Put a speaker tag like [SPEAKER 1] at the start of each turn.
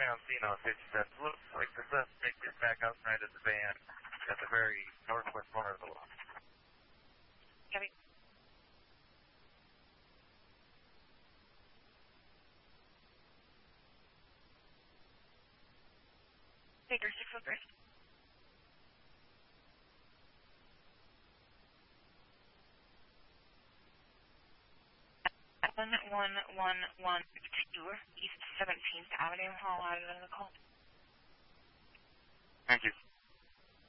[SPEAKER 1] downtown scene on 57th. Looks like the suspect is back outside of the van at the very northwest corner of the lot.
[SPEAKER 2] Copy. Baker 603. 11112 East 17th Avenue, Hall out of the call.
[SPEAKER 1] Thank you.